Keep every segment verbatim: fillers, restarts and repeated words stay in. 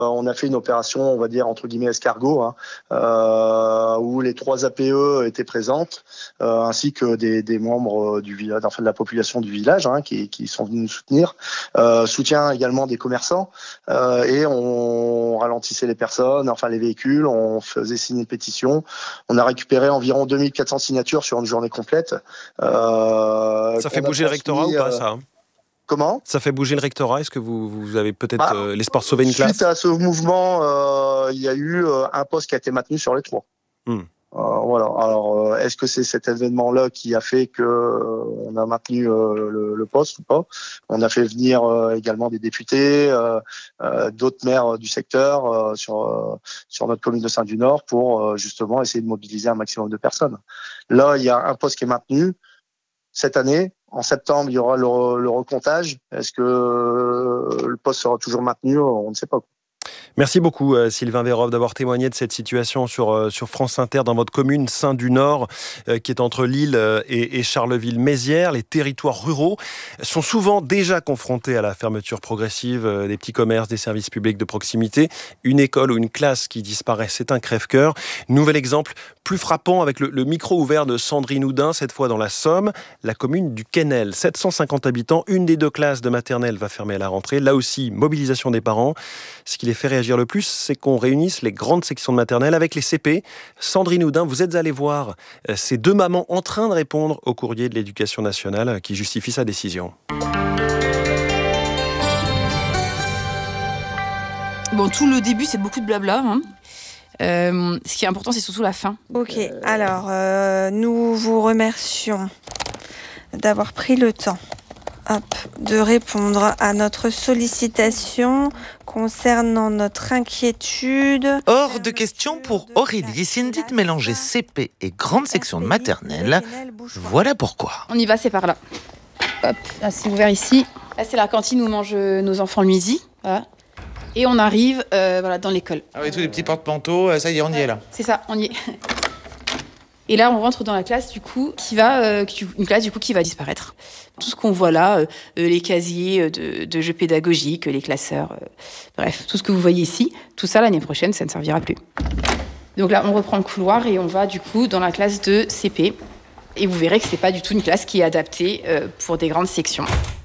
On a fait une opération, on va dire, entre guillemets, escargot, hein, euh, où les trois A P E étaient présentes, euh, ainsi que des, des membres du village, enfin de la population du village, hein, qui, qui sont venus nous soutenir. Euh, soutien également des commerçants, euh, et on ralentissait les personnes, enfin les véhicules, on faisait signer une pétition. On a récupéré environ deux mille quatre cents signatures sur une journée complète. Euh, ça fait bouger le rectorat ou pas, ça hein Comment ? Ça fait bouger le rectorat. Est-ce que vous, vous avez peut-être bah, euh, l'espoir de sauver une suite classe ? Suite à ce mouvement, euh, il y a eu euh, un poste qui a été maintenu sur les trois. Hmm. Euh, voilà. Alors, euh, est-ce que c'est cet événement-là qui a fait que euh, on a maintenu euh, le, le poste ou pas ? On a fait venir euh, également des députés, euh, euh, d'autres maires du secteur euh, sur euh, sur notre commune de Saint-du-Nord pour euh, justement essayer de mobiliser un maximum de personnes. Là, il y a un poste qui est maintenu cette année. En septembre, il y aura le, le recomptage. Est-ce que le poste sera toujours maintenu ? On ne sait pas. Merci beaucoup euh, Sylvain Vérove d'avoir témoigné de cette situation sur, euh, sur France Inter dans votre commune Saint-du-Nord euh, qui est entre Lille euh, et, et Charleville-Mézières. Les territoires ruraux sont souvent déjà confrontés à la fermeture progressive euh, des petits commerces, des services publics de proximité. Une école ou une classe qui disparaît, c'est un crève-cœur. Nouvel exemple plus frappant avec le, le micro ouvert de Sandrine Houdin, cette fois dans la Somme, la commune du Quesnel. sept cent cinquante habitants, une des deux classes de maternelle va fermer à la rentrée. Là aussi, mobilisation des parents. Ce qui les fait réagir le plus, c'est qu'on réunisse les grandes sections de maternelle avec les C P. Sandrine Houdin, vous êtes allée voir ces deux mamans en train de répondre au courrier de l'Éducation nationale qui justifie sa décision. Bon, tout le début, c'est beaucoup de blabla. Hein. Euh, ce qui est important, c'est surtout la fin. Ok, alors euh, nous vous remercions d'avoir pris le temps hop, de répondre à notre sollicitation concernant notre inquiétude. Hors de question pour Aurélie Cindy de mélanger C P et grande section de maternelle. Voilà pourquoi. On y va, c'est par là. Hop, là, c'est ouvert ici. Là, c'est la cantine où mangent nos enfants le midi. Voilà. Et on arrive euh, voilà, dans l'école. Ah oui, tous les petits porte-manteaux, ça y est, on y est là. C'est ça, on y est. Et là, on rentre dans la classe, du coup, qui va, euh, une classe, du coup, qui va disparaître. Tout ce qu'on voit là, euh, les casiers de, de jeux pédagogiques, les classeurs, euh, bref, tout ce que vous voyez ici, tout ça, l'année prochaine, ça ne servira plus. Donc là, on reprend le couloir et on va, du coup, dans la classe de C P. Et vous verrez que c'est pas du tout une classe qui est adaptée euh, pour des grandes sections.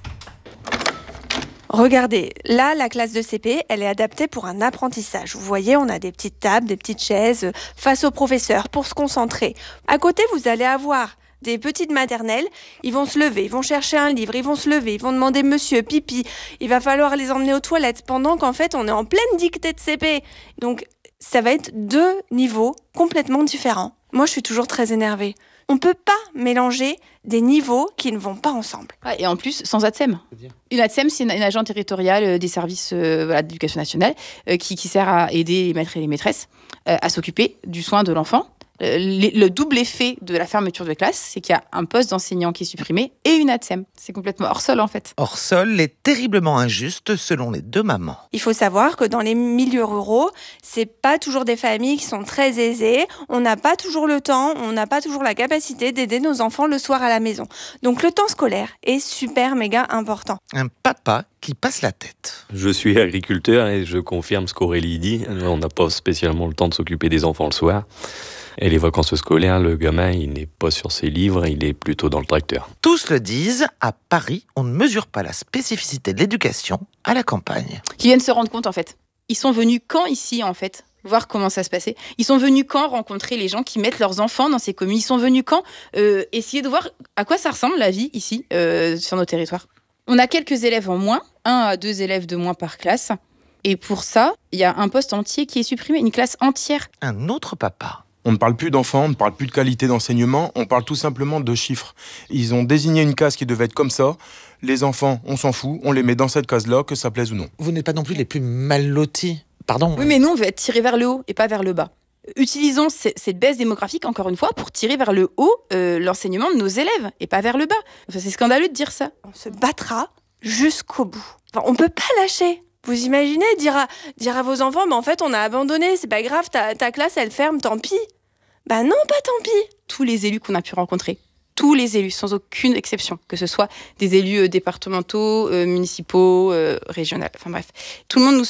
Regardez, là, la classe de C P, elle est adaptée pour un apprentissage. Vous voyez, on a des petites tables, des petites chaises face au professeur pour se concentrer. À côté, vous allez avoir des petites maternelles. Ils vont se lever, ils vont chercher un livre, ils vont se lever, ils vont demander monsieur, pipi. Il va falloir les emmener aux toilettes pendant qu'en fait, on est en pleine dictée de C P. Donc, ça va être deux niveaux complètement différents. Moi, je suis toujours très énervée. On ne peut pas mélanger des niveaux qui ne vont pas ensemble. Ah, et en plus, sans A T S E M. Une A T S E M, c'est une, une agent territoriale euh, des services euh, voilà, d'éducation nationale euh, qui, qui sert à aider les maîtres et les maîtresses euh, à s'occuper du soin de l'enfant. Euh, le, le double effet de la fermeture de classe, c'est qu'il y a un poste d'enseignant qui est supprimé et une A T S E M. C'est complètement hors sol, en fait. Hors sol est terriblement injuste selon les deux mamans. Il faut savoir que dans les milieux ruraux, c'est pas toujours des familles qui sont très aisées. On n'a pas toujours le temps, on n'a pas toujours la capacité d'aider nos enfants le soir à la maison. Donc le temps scolaire est super méga important. Un papa qui passe la tête. Je suis agriculteur et je confirme ce qu'Aurélie dit. On n'a pas spécialement le temps de s'occuper des enfants le soir. Et les vacances scolaires, le gamin, il n'est pas sur ses livres, il est plutôt dans le tracteur. Tous le disent, à Paris, on ne mesure pas la spécificité de l'éducation à la campagne. Qui viennent se rendre compte, en fait. Ils sont venus quand ici, en fait, voir comment ça se passait. Ils sont venus quand rencontrer les gens qui mettent leurs enfants dans ces communes. Ils sont venus quand euh, essayer de voir à quoi ça ressemble la vie ici, euh, sur nos territoires. On a quelques élèves en moins, un à deux élèves de moins par classe. Et pour ça, il y a un poste entier qui est supprimé, une classe entière. Un autre papa. On ne parle plus d'enfants, on ne parle plus de qualité d'enseignement, on parle tout simplement de chiffres. Ils ont désigné une case qui devait être comme ça. Les enfants, on s'en fout, on les met dans cette case-là, que ça plaise ou non. Vous n'êtes pas non plus les plus mal lotis. Pardon. Oui, mais nous, on veut être tirés vers le haut et pas vers le bas. Utilisons c- cette baisse démographique, encore une fois, pour tirer vers le haut euh, l'enseignement de nos élèves et pas vers le bas. Enfin, c'est scandaleux de dire ça. On se battra jusqu'au bout. Enfin, on ne peut pas lâcher. Vous imaginez dire à, dire à vos enfants, bah, en fait, on a abandonné, c'est pas grave, ta, ta classe, elle ferme, tant pis. Bah non, pas tant pis. Tous les élus qu'on a pu rencontrer, tous les élus, sans aucune exception, que ce soit des élus euh, départementaux, euh, municipaux, euh, régionaux, enfin bref, tout le monde nous soutient.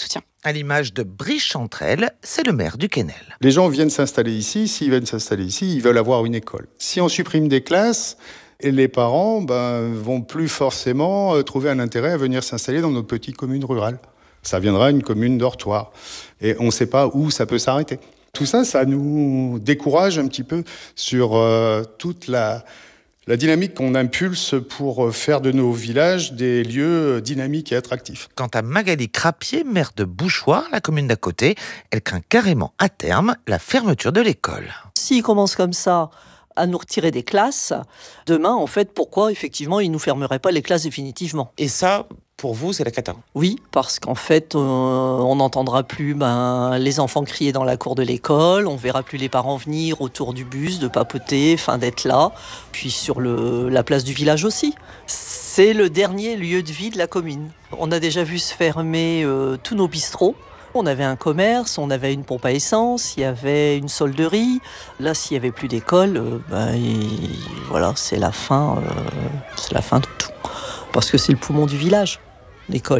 À l'image de Brice Chantrel, c'est le maire du Quesnel. Les gens viennent s'installer ici. S'ils viennent s'installer ici, ils veulent avoir une école. Si on supprime des classes, et les parents ben, vont plus forcément trouver un intérêt à venir s'installer dans nos petites communes rurales. Ça viendra une commune dortoir. Et on ne sait pas où ça peut s'arrêter. Tout ça, ça nous décourage un petit peu sur euh, toute la, la dynamique qu'on impulse pour faire de nos villages des lieux dynamiques et attractifs. Quant à Magali Crapier, maire de Bouchoir, la commune d'à côté, elle craint carrément à terme la fermeture de l'école. S'ils commencent comme ça à nous retirer des classes, demain, en fait, pourquoi, effectivement, ils ne nous fermeraient pas les classes définitivement ? Et ça, pour vous, c'est la cata ? Oui, parce qu'en fait, euh, on n'entendra plus ben, les enfants crier dans la cour de l'école, on verra plus les parents venir autour du bus, de papoter, enfin d'être là, puis sur le, la place du village aussi. C'est le dernier lieu de vie de la commune. On a déjà vu se fermer euh, tous nos bistrots. On avait un commerce, on avait une pompe à essence, il y avait une solderie. Là, s'il n'y avait plus d'école, euh, ben, et, voilà, c'est la fin, euh, c'est la fin de tout. Parce que c'est le poumon du village, l'école.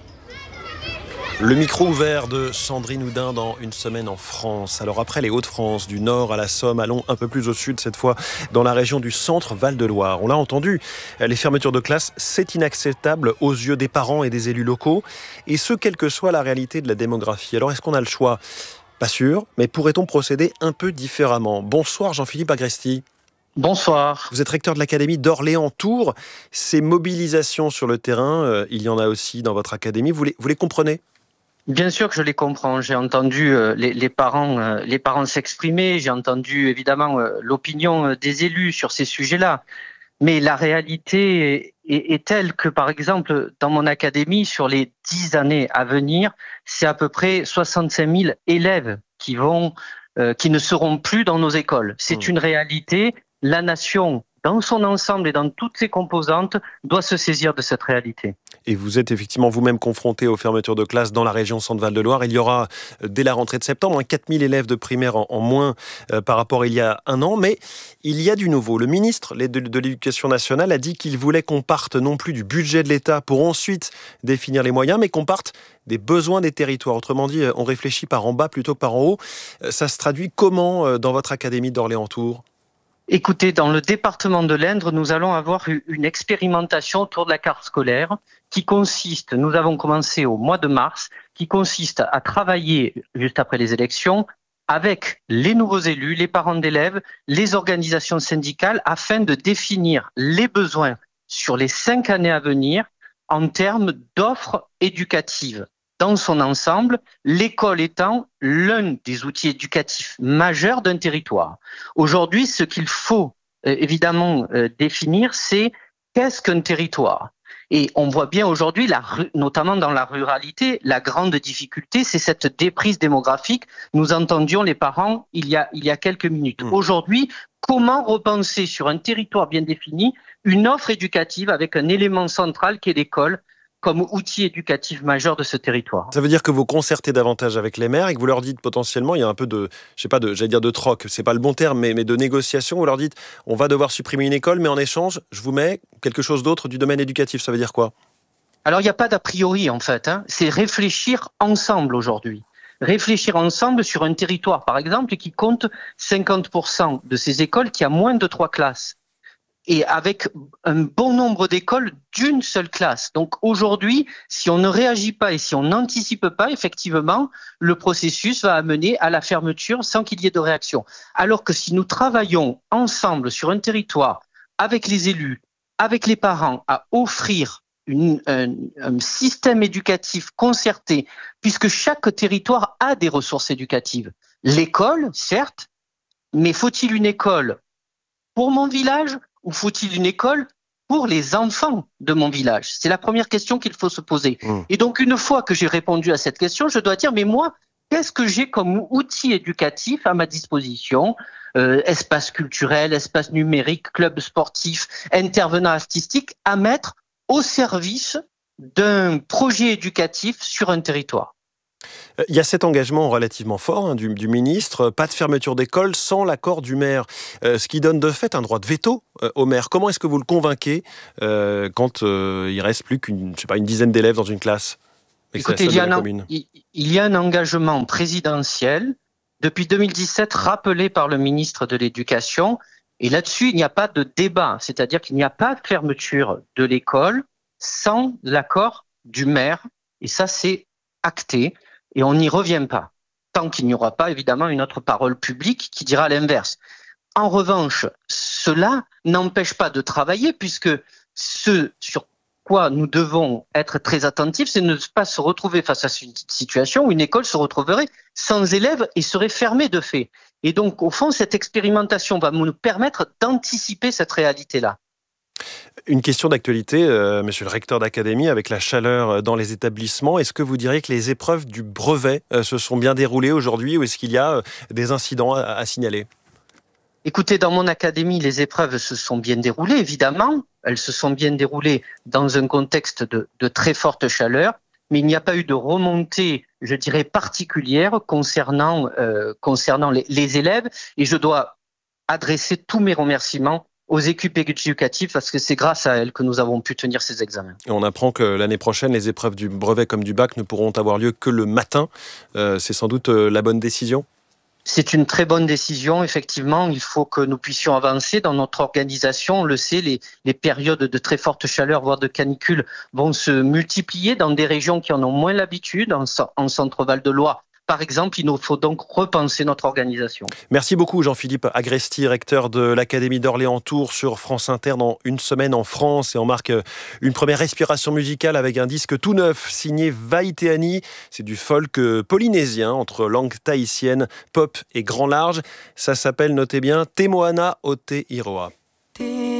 Le micro ouvert de Sandrine Oudin dans Une semaine en France. Alors après les Hauts-de-France, du Nord à la Somme, allons un peu plus au sud cette fois, dans la région du centre Val-de-Loire. On l'a entendu, les fermetures de classes, c'est inacceptable aux yeux des parents et des élus locaux, et ce, quelle que soit la réalité de la démographie. Alors est-ce qu'on a le choix ? Pas sûr, mais pourrait-on procéder un peu différemment ? Bonsoir Jean-Philippe Agresti. Bonsoir. Vous êtes recteur de l'Académie d'Orléans-Tours. Ces mobilisations sur le terrain, euh, il y en a aussi dans votre académie, vous les, vous les comprenez ? Bien sûr que je les comprends. J'ai entendu euh, les, les parents, euh, les parents s'exprimer. J'ai entendu évidemment euh, l'opinion euh, des élus sur ces sujets-là. Mais la réalité est, est, est telle que, par exemple, dans mon académie, sur les dix années à venir, c'est à peu près soixante-cinq mille élèves qui vont, euh, qui ne seront plus dans nos écoles. C'est mmh. une réalité. La nation, dans son ensemble et dans toutes ses composantes, doit se saisir de cette réalité. Et vous êtes effectivement vous-même confronté aux fermetures de classes dans la région Centre-Val de Loire. Il y aura, dès la rentrée de septembre, quatre mille élèves de primaire en, en moins euh, par rapport à il y a un an. Mais il y a du nouveau. Le ministre de, de l'Éducation nationale a dit qu'il voulait qu'on parte non plus du budget de l'État pour ensuite définir les moyens, mais qu'on parte des besoins des territoires. Autrement dit, on réfléchit par en bas plutôt que par en haut. Ça se traduit comment dans votre académie d'Orléans-Tours ? Écoutez, dans le département de l'Indre, nous allons avoir une expérimentation autour de la carte scolaire qui consiste, nous avons commencé au mois de mars, qui consiste à travailler juste après les élections avec les nouveaux élus, les parents d'élèves, les organisations syndicales afin de définir les besoins sur les cinq années à venir en termes d'offres éducatives. Dans son ensemble, l'école étant l'un des outils éducatifs majeurs d'un territoire. Aujourd'hui, ce qu'il faut euh, évidemment euh, définir, c'est qu'est-ce qu'un territoire ? Et on voit bien aujourd'hui, la, notamment dans la ruralité, la grande difficulté, c'est cette déprise démographique. Nous entendions les parents il y a, il y a quelques minutes. Mmh. Aujourd'hui, comment repenser sur un territoire bien défini une offre éducative avec un élément central qui est l'école, comme outil éducatif majeur de ce territoire. Ça veut dire que vous concertez davantage avec les maires et que vous leur dites potentiellement, il y a un peu de, je sais pas, de, j'allais dire de troc, c'est pas le bon terme, mais, mais de négociation. Vous leur dites, on va devoir supprimer une école, mais en échange, je vous mets quelque chose d'autre du domaine éducatif. Ça veut dire quoi ? Alors, il n'y a pas d'a priori, en fait. Hein. C'est réfléchir ensemble aujourd'hui. Réfléchir ensemble sur un territoire, par exemple, qui compte cinquante pour cent de ces écoles qui a moins de trois classes. Et avec un bon nombre d'écoles d'une seule classe. Donc aujourd'hui, si on ne réagit pas et si on n'anticipe pas, effectivement, le processus va amener à la fermeture sans qu'il y ait de réaction. Alors que si nous travaillons ensemble sur un territoire, avec les élus, avec les parents, à offrir une, un, un système éducatif concerté, puisque chaque territoire a des ressources éducatives. L'école, certes, mais faut-il une école pour mon village ? Ou faut-il une école pour les enfants de mon village ? C'est la première question qu'il faut se poser. Mmh. Et donc, une fois que j'ai répondu à cette question, je dois dire, mais moi, qu'est-ce que j'ai comme outil éducatif à ma disposition ? euh, Espace culturel, espace numérique, club sportif, intervenant artistique, à mettre au service d'un projet éducatif sur un territoire. Il y a cet engagement relativement fort hein, du, du ministre, pas de fermeture d'école sans l'accord du maire, euh, ce qui donne de fait un droit de veto euh, au maire. Comment est-ce que vous le convainquez euh, quand euh, il reste plus qu'une, je sais pas, une dizaine d'élèves dans une classe ? Écoutez, il y, a un, il, il y a un engagement présidentiel depuis deux mille dix-sept rappelé par le ministre de l'Éducation. Et là-dessus, il n'y a pas de débat. C'est-à-dire qu'il n'y a pas de fermeture de l'école sans l'accord du maire. Et ça, c'est acté. Et on n'y revient pas. Tant qu'il n'y aura pas, évidemment, une autre parole publique qui dira l'inverse. En revanche, cela n'empêche pas de travailler puisque ce sur quoi nous devons être très attentifs, c'est ne pas se retrouver face à une situation où une école se retrouverait sans élèves et serait fermée de fait. Et donc, au fond, cette expérimentation va nous permettre d'anticiper cette réalité-là. Une question d'actualité, euh, monsieur le recteur d'académie, avec la chaleur dans les établissements, est-ce que vous diriez que les épreuves du brevet euh, se sont bien déroulées aujourd'hui ou est-ce qu'il y a euh, des incidents à, à signaler ? Écoutez, dans mon académie, les épreuves se sont bien déroulées, évidemment. Elles se sont bien déroulées dans un contexte de, de très forte chaleur, mais il n'y a pas eu de remontée, je dirais, particulière concernant, euh, concernant les, les élèves. Et je dois adresser tous mes remerciements aux équipes éducatives parce que c'est grâce à elles que nous avons pu tenir ces examens. Et on apprend que l'année prochaine, les épreuves du brevet comme du bac ne pourront avoir lieu que le matin. Euh, c'est sans doute euh, la bonne décision ? C'est une très bonne décision, effectivement. Il faut que nous puissions avancer dans notre organisation. On le sait, les, les périodes de très forte chaleur, voire de canicule, vont se multiplier dans des régions qui en ont moins l'habitude. En, en Centre-Val de Loire, par exemple, il nous faut donc repenser notre organisation. Merci beaucoup Jean-Philippe Agresti, recteur de l'Académie d'Orléans-Tours sur France Inter dans Une semaine en France. Et on marque une première respiration musicale avec un disque tout neuf signé Vaiteani. C'est du folk polynésien entre langue tahitienne, pop et grand large. Ça s'appelle, notez bien, Te Moana o Te Iroa.